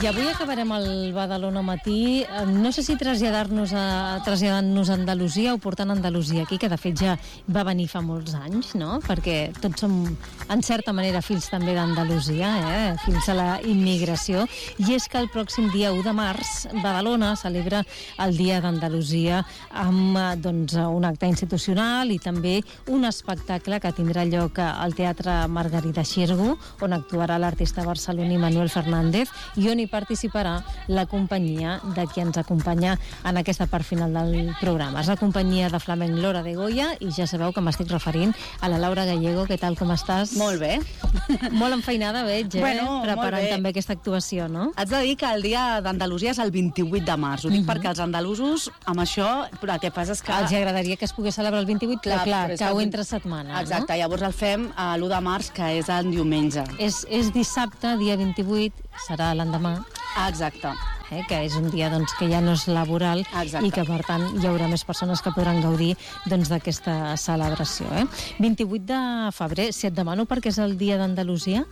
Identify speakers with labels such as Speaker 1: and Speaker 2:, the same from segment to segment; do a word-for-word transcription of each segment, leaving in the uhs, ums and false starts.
Speaker 1: I avui acabarem el Badalona Matí. No sé si traslladar-nos a, traslladant-nos a Andalusia o portant Andalusia aquí, que de fet ja va venir fa molts anys, no? Perquè tots som, en certa manera, fills també d'Andalusia, eh? Fills de la immigració. I és que el pròxim dia u de març, Badalona celebra el Dia d'Andalusia amb doncs, un acte institucional i també un espectacle que tindrà lloc al Teatre Margarida Xirgu, on actuarà l'artista barceloní Manuel Fernández i on hi participarà la companyia de qui ens acompanya en aquesta part final del programa. És la companyia de flamenc L'Hora de Goya i ja sabeu que m'estic referint a la Laura Gallego. Què tal, com estàs?
Speaker 2: Molt bé.
Speaker 1: Molt enfeinada veig, eh?
Speaker 2: Bueno,
Speaker 1: preparant també aquesta actuació, no?
Speaker 2: Haig de dir que el dia d'Andalusia és el vint-i-vuit de març. Ho dic uh -huh. perquè els andalusos, amb això, però el que passa és que...
Speaker 1: Els agradaria que es pogués celebrar el vint-i-vuit, clar, clar, clar cau entre setmana.
Speaker 2: Exacte,
Speaker 1: no?
Speaker 2: Llavors el fem l'u de març, que és el diumenge.
Speaker 1: És, és dissabte, dia vint-i-vuit, serà l'endemà.
Speaker 2: Ah, exacte.
Speaker 1: Eh, que és un dia doncs, que ja no és laboral. Exacte. I que, per tant, hi haurà més persones que podran gaudir doncs, d'aquesta celebració. Eh? vint-i-vuit de febrer, si et demano perquè és el dia d'Andalusia,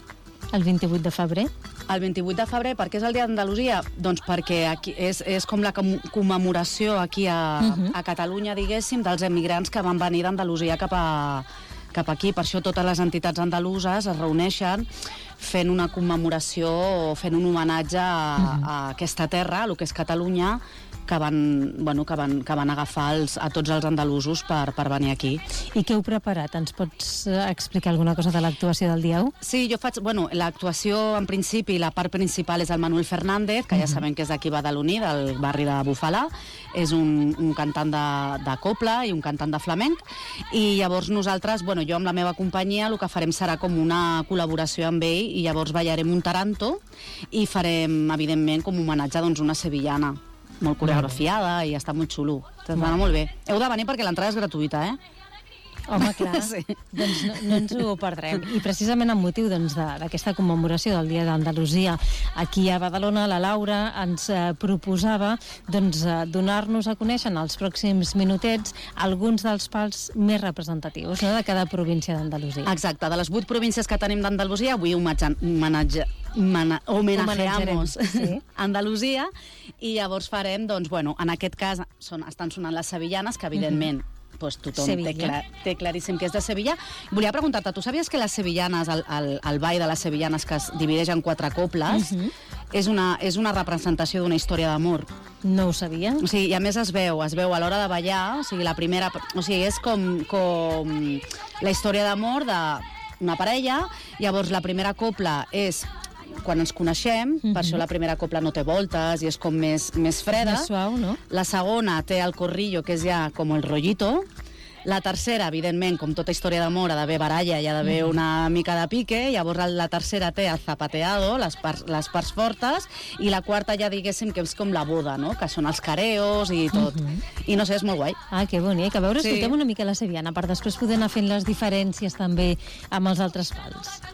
Speaker 1: el vint-i-vuit de febrer.
Speaker 2: El vint-i-vuit de febrer, per què és el dia d'Andalusia? Doncs perquè aquí és, és com la commemoració aquí a, uh -huh. a Catalunya, diguéssim, dels emigrants que van venir d'Andalusia cap a cap aquí. Per això totes les entitats andaluses es reuneixen fent una commemoració o fent un homenatge a, uh-huh. a aquesta terra, a lo que és Catalunya, que van, bueno, que van, que van agafar els, a tots els andalusos per, per venir aquí.
Speaker 1: I què heu preparat? Ens pots explicar alguna cosa de l'actuació del dia u?
Speaker 2: Sí, jo faig... Bueno, l'actuació, en principi, la part principal és el Manuel Fernández, que ja uh-huh. sabem que és d'aquí badaloní, del barri de Bufalà. És un, un cantant de, de copla i un cantant de flamenc. I llavors nosaltres, bueno, jo amb la meva companyia, el que farem serà com una col·laboració amb ell i llavors ballarem un taranto i farem, evidentment, com homenatge doncs, una sevillana molt coreografiada i està molt xulo. Ens va anar molt bé. Heu de venir perquè l'entrada és gratuïta, eh?
Speaker 1: Home, clar, sí. Doncs no, no ens ho perdrem. I precisament amb motiu doncs, d'aquesta commemoració del Dia d'Andalusia aquí a Badalona, la Laura ens eh, proposava doncs, eh, donar-nos a conèixer en els pròxims minutets alguns dels pals més representatius, no?, de cada província d'Andalusia.
Speaker 2: Exacte, de les vuit províncies que tenim d'Andalusia, avui homenatge, homenajeamos sí. Andalusia i llavors farem, doncs, bueno, en aquest cas són, estan sonant les sevillanes, que evidentment uh-huh. pues tothom té, clar, té claríssim que és de Sevilla. Volia preguntar-te, tu sabies que les sevillanes, el, el, el ball de les sevillanes, que es divideix en quatre coples, uh-huh. és, una, és una representació d'una història d'amor?
Speaker 1: No ho sabia.
Speaker 2: O sigui, i a més es veu, es veu a l'hora de ballar, o sigui, la primera... O sigui, és com, com la història d'amor d'una parella, llavors la primera copla és quan ens coneixem, uh-huh. per això la primera copla no té voltes i és com més, més freda.
Speaker 1: Més suau, no?
Speaker 2: La segona té el corrillo, que és ja com el rollito. La tercera, evidentment, com tota història d'amor, ha d'haver baralla i ha d'haver uh-huh. una mica de pique. Llavors la tercera té el zapateado, les parts, les parts fortes, i la quarta ja diguéssim que és com la boda, no?, que són els careos i tot. Uh-huh. I no sé, és molt guai.
Speaker 1: Ah, que bonic. A veure, sí. Escoltem una mica la sevillana per després poder anar fent les diferències també amb els altres pals.